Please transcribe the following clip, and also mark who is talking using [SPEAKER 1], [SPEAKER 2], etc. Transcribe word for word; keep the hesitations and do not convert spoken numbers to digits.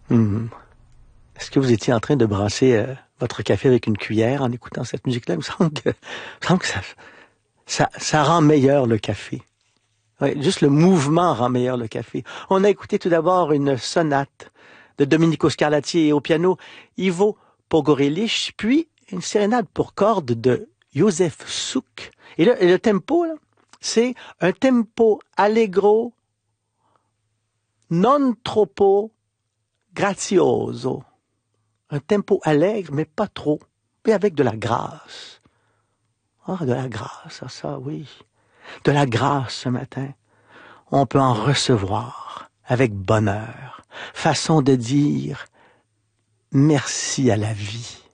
[SPEAKER 1] Mmh. Est-ce que vous étiez en train de brasser euh, votre café avec une cuillère en écoutant cette musique-là? Il me semble que, il me semble que ça, ça, ça rend meilleur le café. Ouais, juste le mouvement rend meilleur le café. On a écouté tout d'abord une sonate de Domenico Scarlatti et au piano Ivo Pogorelic, puis une sérénade pour cordes de Józef Suk. Et le, et le tempo, là, c'est un tempo allegro, non troppo grazioso. Un tempo allègre, mais pas trop, mais avec de la grâce. Ah, de la grâce, ah ça, oui. De la grâce ce matin. On peut en recevoir avec bonheur. Façon de dire merci à la vie.